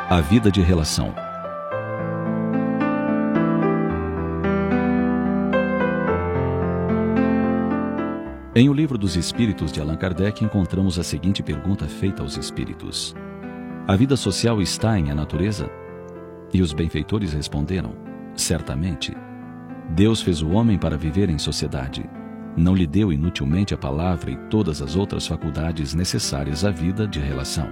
A vida de relação. Em O Livro dos Espíritos de Allan Kardec encontramos a seguinte pergunta feita aos espíritos: a vida social está em a natureza? E os benfeitores responderam: certamente. Deus fez o homem para viver em sociedade. Não lhe deu inutilmente a palavra e todas as outras faculdades necessárias à vida de relação.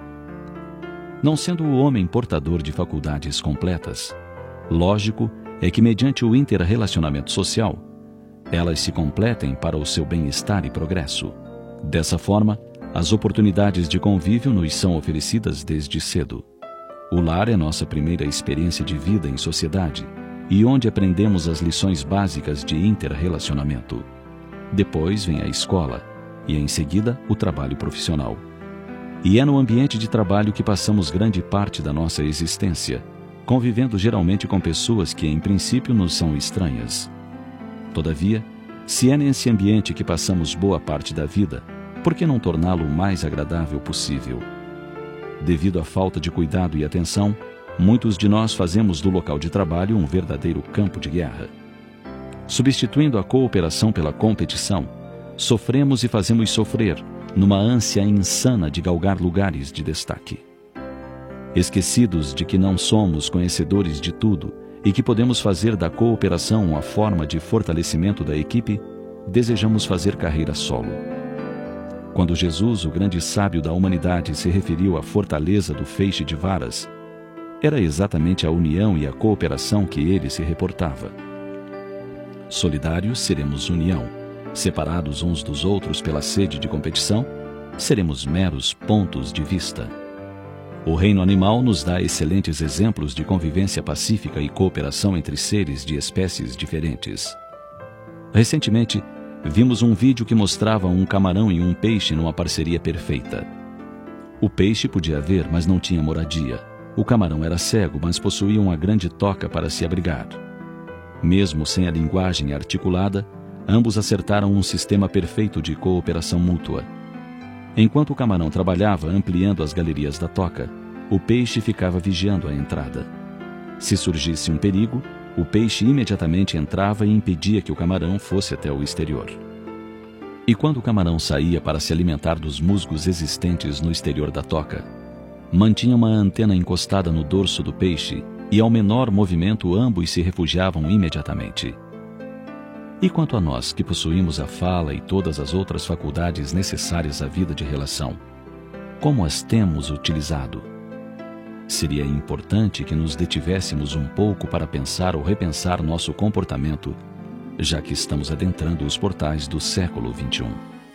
Não sendo o homem portador de faculdades completas, lógico é que mediante o interrelacionamento social, elas se completem para o seu bem-estar e progresso. Dessa forma, as oportunidades de convívio nos são oferecidas desde cedo. O lar é nossa primeira experiência de vida em sociedade e onde aprendemos as lições básicas de interrelacionamento. Depois vem a escola e, em seguida, o trabalho profissional. E é no ambiente de trabalho que passamos grande parte da nossa existência, convivendo geralmente com pessoas que, em princípio, nos são estranhas. Todavia, se é nesse ambiente que passamos boa parte da vida, por que não torná-lo o mais agradável possível? Devido à falta de cuidado e atenção, muitos de nós fazemos do local de trabalho um verdadeiro campo de guerra. Substituindo a cooperação pela competição, sofremos e fazemos sofrer, numa ânsia insana de galgar lugares de destaque. Esquecidos de que não somos conhecedores de tudo e que podemos fazer da cooperação uma forma de fortalecimento da equipe, desejamos fazer carreira solo. Quando Jesus, o grande sábio da humanidade, se referiu à fortaleza do feixe de varas, era exatamente a união e a cooperação que ele se reportava. Solidários, seremos união. Separados uns dos outros pela sede de competição, seremos meros pontos de vista. O reino animal nos dá excelentes exemplos de convivência pacífica e cooperação entre seres de espécies diferentes. Recentemente, vimos um vídeo que mostrava um camarão e um peixe numa parceria perfeita. O peixe podia ver, mas não tinha moradia. O camarão era cego, mas possuía uma grande toca para se abrigar. Mesmo sem a linguagem articulada, ambos acertaram um sistema perfeito de cooperação mútua. Enquanto o camarão trabalhava ampliando as galerias da toca, o peixe ficava vigiando a entrada. Se surgisse um perigo, o peixe imediatamente entrava e impedia que o camarão fosse até o exterior. E quando o camarão saía para se alimentar dos musgos existentes no exterior da toca, mantinha uma antena encostada no dorso do peixe e, ao menor movimento, ambos se refugiavam imediatamente. E quanto a nós, que possuímos a fala e todas as outras faculdades necessárias à vida de relação, como as temos utilizado? Seria importante que nos detivéssemos um pouco para pensar ou repensar nosso comportamento, já que estamos adentrando os portais do século XXI.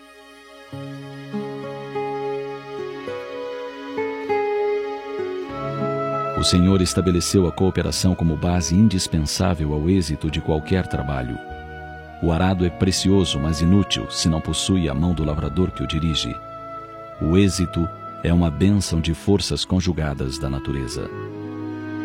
O Senhor estabeleceu a cooperação como base indispensável ao êxito de qualquer trabalho. O arado é precioso, mas inútil, se não possui a mão do lavrador que o dirige. O êxito é uma bênção de forças conjugadas da natureza.